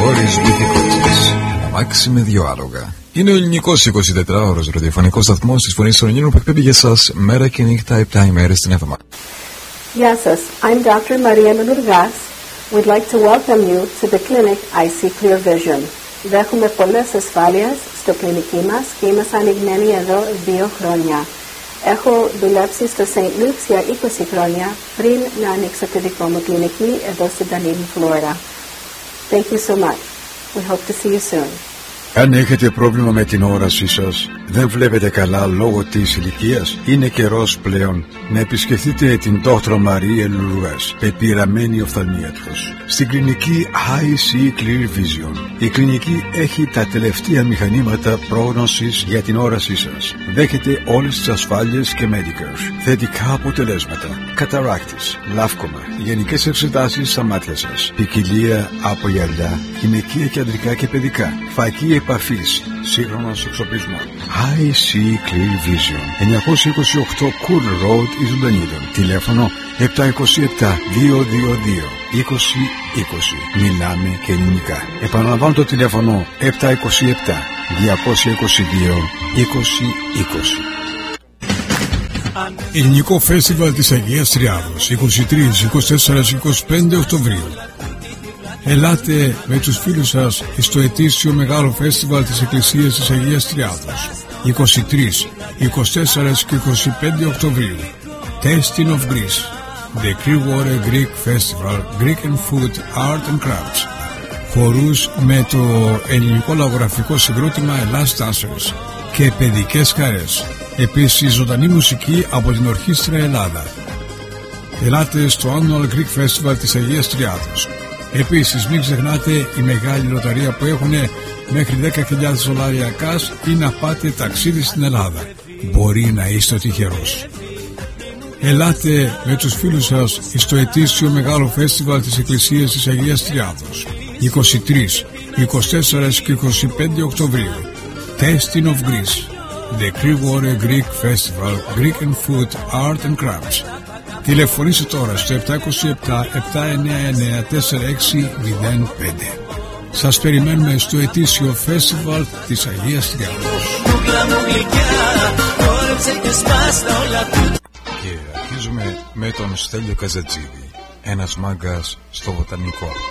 χωρίς difficulties. Αμάξι με δυο άλογα. Είναι ο ελληνικός 24ωρος ραδιοφωνικός σταθμός της Φωνής των Ελλήνων που εκπέμπει για σας μέρα και νύχτα 7 ημέρες την εβδομάδα. Γεια σας, I'm Dr. Maria Menurgas. We'd like to welcome you to the clinic I See Clear Vision. Δέχομαι πολλές ασφάλειες στο κλινική μας και είμαστε ανοιγμένοι εδώ 2 χρόνια. Έχω δουλέψει στο St. Luke's για 20 χρόνια πριν να ανοίξω τη δικό μου κλινική εδώ στην Dunedin, Florida. Thank you so much. We hope to see you soon. Αν έχετε πρόβλημα με την όρασή σας, δεν βλέπετε καλά λόγω της ηλικίας, είναι καιρός πλέον να επισκεφτείτε την Dr. Maria Menurgas, πεπειραμένη οφθαλμίατρος, στην κλινική I See Clear Vision. Η κλινική έχει τα τελευταία μηχανήματα πρόγνωσης για την όρασή σας. Δέχεται όλες τις ασφάλειες και Medicare. Θετικά αποτελέσματα, καταράκτης, λάφκομα, γενικές εξετάσεις στα μάτια σας, ποικιλία από γυαλιά, γυναικεία και ανδρικά και παιδικά, φακή επαφής, σύγχρονος εξοπλισμός. I See Clear Vision, 928 Cool Road, Ισλανίδων. Τηλέφωνο 727-222-2020. Μιλάμε και ελληνικά. Επαναλαμβάνω το τηλέφωνο 727-222-2020. Ελληνικό Φεστιβάλ της Αγίας Τριάδος 23, 24, 25 Οκτωβρίου. Ελάτε με τους φίλους σας στο ετήσιο μεγάλο φεστιβάλ της Εκκλησίας της Αγίας Τριάδος 23, 24 και 25 Οκτωβρίου. Tasting of Greece, The Clearwater Greek Festival, Greek and Food, Art and Crafts. Χορούς με το ελληνικό λαογραφικό συγκρότημα Last Dancers και παιδικές χαρές. Επίσης ζωντανή μουσική από την Ορχήστρα Ελλάδα. Ελάτε στο Annual Greek Festival της Αγίας Τριάδος. Επίσης μην ξεχνάτε η μεγάλη λοταρία που έχουν μέχρι $10,000 cash ή να πάτε ταξίδι στην Ελλάδα. Μπορεί να είστε ο τυχερός. Ελάτε με τους φίλους σας στο ετήσιο μεγάλο φεστιβάλ της Εκκλησίας της Αγίας Τριάδος 23, 24 και 25 Οκτωβρίου. Tasting of Greece, The Clearwater Greek Festival, Greek and Food, Art and Crafts. Τηλεφωνήστε τώρα στο 727-799-4605. Σας περιμένουμε στο ετήσιο φεστιβάλ της Αγίας Τριάδος. Και αρχίζουμε με τον Στέλιο Καζατζίδη, ένας μάγκας στο βοτανικό.